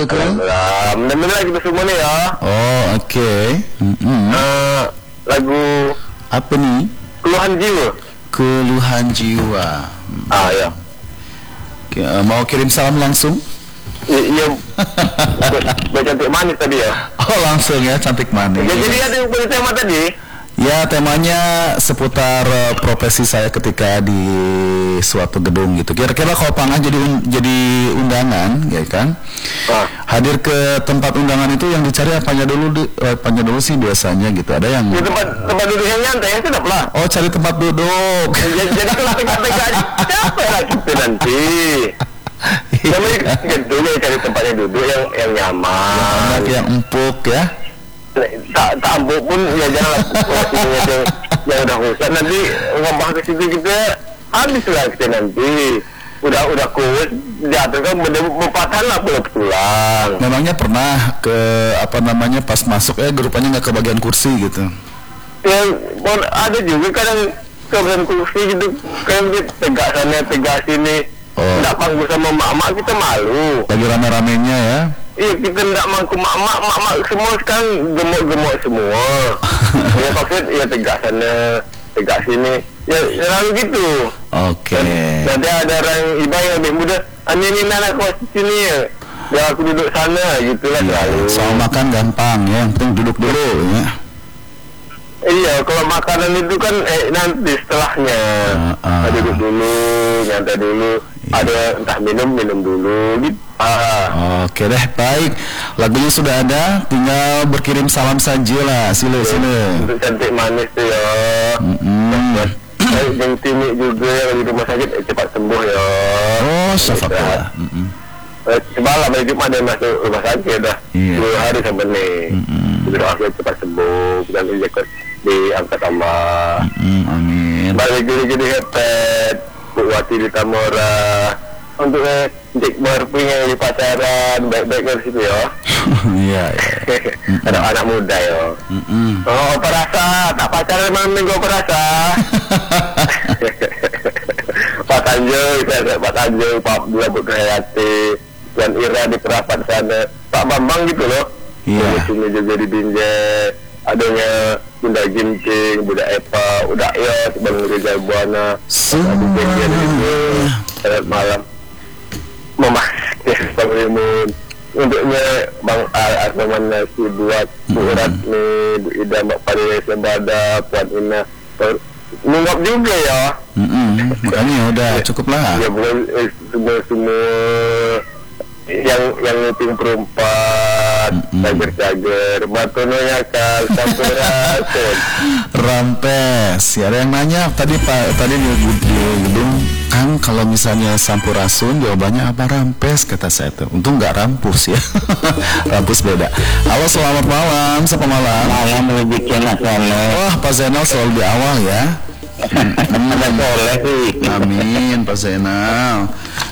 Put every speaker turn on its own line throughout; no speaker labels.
ke?
Bener-bener kita semua nih ya.
Oh, oke.
Lagu
Apa nih?
Keluhan Jiwa.
Keluhan Jiwa.
Ya.
Oke, mau kirim salam langsung?
Iya. Baca cantik manis tadi ya.
Oh, langsung ya, cantik manis.
Jadi ada yang punya tema tadi.
Ya, temanya seputar profesi saya ketika di suatu gedung gitu. Kira-kira kalau Pangan jadi undangan, ya kan? Hadir ke tempat undangan itu yang dicari apanya dulu sih biasanya gitu. Ada yang
di tempat duduk yang nyantai ya sudah lah.
Oh, cari tempat duduk.
Jadi kalau tengah-tengah siapa yang gitu nanti? Gedung yang cari tempatnya duduk yang nyaman,
yang empuk ya.
Tak empuk pun ya jangan yang udah usah nanti ngomong ke situ kita habis lah kita nanti udah kuat jatuh kan berpatah lah pulang.
Memangnya pernah ke pas masuk rupanya nggak kebagian kursi gitu?
Ya ada juga kadang kebagian kursi gitu kayak tegak sana tegak sini. Nggak panggung sama mak-mak kita malu.
Lagi rame-ramenya ya?
Iya, kita nggak mangku mak-mak semua sekarang gemuk-gemuk semua. Ya maksud ya tegak sana tegak sini ya selalu gitu.
Oke.
Nanti ada orang ibu yang lebih muda, ini anak kelas sini ya aku duduk sana gitulah selalu.
Soal makan gampang ya, yang penting duduk dulu ya.
Iya, kalau makanan itu kan nanti setelahnya duduk dulu, nyantai dulu, ada entah minum dulu gitu.
Oke deh, baik. Lagunya sudah ada, tinggal berkirim salam saja lah. Sile.
Untuk cantik manis tuh ya. Yang Timi juga yang di rumah sakit cepat sembuh ya.
Oh, syafaqullah.
Semalam hari Jumat dia masuk rumah sakit dah. 2 hari sampai nih. Doakan cepat sembuh dan diangkat tambah.
Amin.
Balik gini hebat Bu Wati di Tamora untuk Jack Barping yang di pacaran baik-baik dari situ ya.
Iya.
Ada anak muda ya. Oh, perasa tak pacaran malam minggu perasa. Pak Tanjung, Pak Bula Bukhayati, Tuan Ira di Perapat sana, Pak Bambang gitu loh.
Iya.
Sini juga di Binjai, adanya Bunda Ginting, Bunda Epa, Uda Yos, Bang Rizal Buana, Selamat malam, Mama, Bang Rimun, untuknya Bang Arman Nasi buat Bu Ratmi, Bu Ida, Mbak Paris, Lebada, Puan Ina, nunggu juga ya.
Makanya udah cukup lah.
Ya bukan semua yang nguping perempat, cager batono yakal sampurasun
rampes. Ya, ada yang nanya tadi di gedung kan, kalau misalnya sampurasun jawabannya apa? Rampes, kata saya tuh. Untung nggak rampus ya. Rampus beda. Halo, selamat malam. Siapa malam?
malam lebih enak.
Wah, Pak Zainal selalu di awal ya.
Boleh sih.
Amin, Pak Zainal.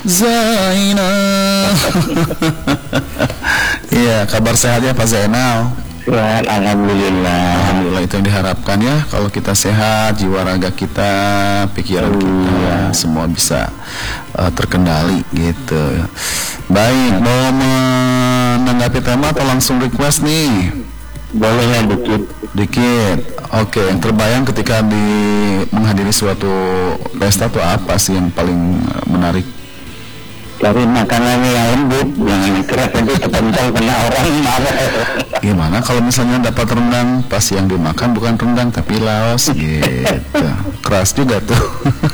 Iya, kabar sehatnya Pak Zainal?
Sehat, alhamdulillah.
Alhamdulillah, itu yang diharapkan ya. Kalau kita sehat, jiwa raga kita, pikiran kita, semua bisa terkendali gitu. Baik, mau menanggapi tema atau langsung request nih?
Boleh ya
Dikit. Oke, yang terbayang ketika menghadiri suatu pesta tuh apa sih yang paling menarik?
Cari makanannya yang lembut, yang keras itu terpental kena orang marah.
Gimana kalau misalnya dapat rendang, pas yang dimakan bukan rendang tapi laos gitu. Keras juga tuh.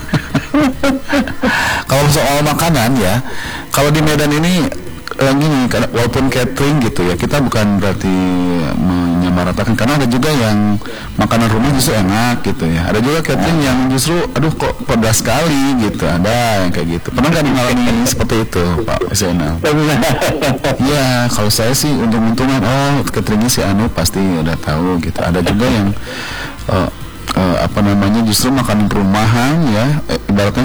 Kalau soal makanan ya, kalau di Medan ini gini, walaupun catering gitu ya, kita bukan berarti menyamaratakan, karena ada juga yang makanan rumah justru enak gitu ya. Ada juga catering yang justru aduh kok pedas sekali gitu. Ada yang kayak gitu. Pernah nggak mengalami seperti itu, Pak Zainal? Ya, kalau saya sih untung-untungan, cateringnya si Anu pasti udah tahu gitu. Ada juga yang justru makanan rumahan ya, ibaratnya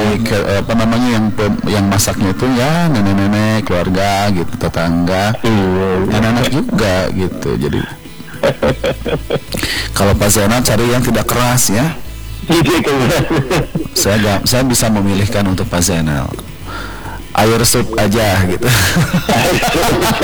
yang masaknya itu ya nenek-nenek, keluarga gitu, tetangga, anak-anak juga gitu. Jadi kalau Pak Zainal cari yang tidak keras ya. Saya bisa memilihkan untuk Pak Zainal air sup aja gitu.